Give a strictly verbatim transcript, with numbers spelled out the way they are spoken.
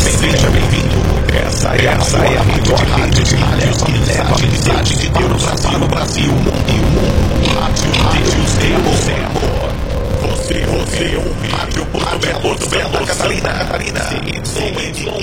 seja bem-vindo. Essa é essa é a maior rádio de rádios que leva a mensagem de Deus para o Brasil e o mundo. Rádio Deus tem amor. Você, você ouve Rádio Porto Belo, Santa Catarina. Catarina.